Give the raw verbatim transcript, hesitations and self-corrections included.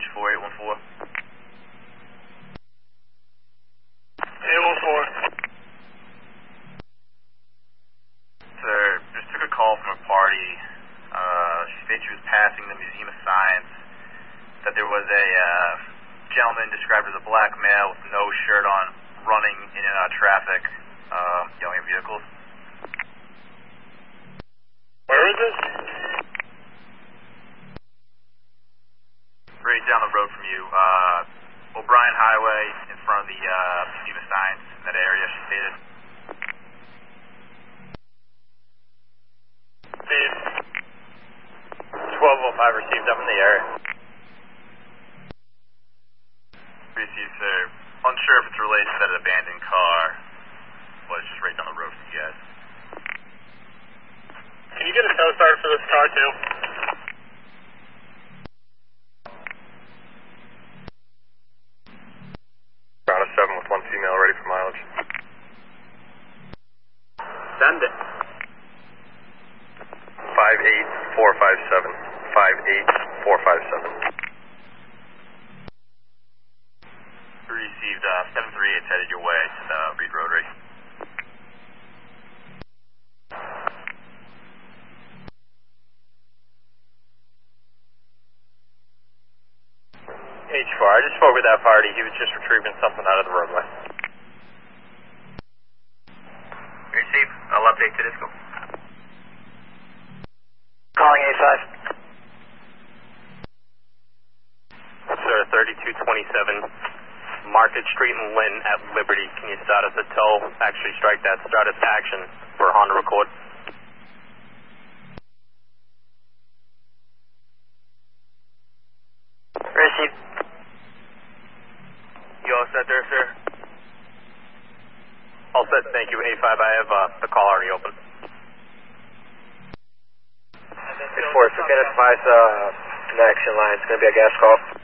four eight one four. eight one four. Sir, just took a call from a party. Uh, she said she was passing the Museum of Science, that there was a uh, gentleman described as a black male with no shirt on running in and out of traffic, uh, yelling at vehicles. Where is this? Right down the road from you, uh, O'Brien Highway, in front of the uh, Museum of Science, in that area, she stated. Steve. twelve oh five received up in the area. Received, sir. Unsure if it's related to that abandoned car, but it's just right down the road from you guys. Can you get a tow started for this car, too? Route seven with one female ready for mileage. Send it. five eight four five seven. five eight four five seven. Received, uh, seven three eight headed your way to the Reed Rotary. H four, I just spoke with that party. He was just retrieving something out of the roadway. Received. I'll update to Disco. Calling A five. Sir, thirty-two twenty-seven, Market Street and Lynn at Liberty. Can you start us a tow? Actually, strike that. Start us action for Honda Record. Received. You all set there, sir? All set, thank you. A five, I have uh, the call already open. A four, if you can advise uh, an action line, it's going to be a gas call.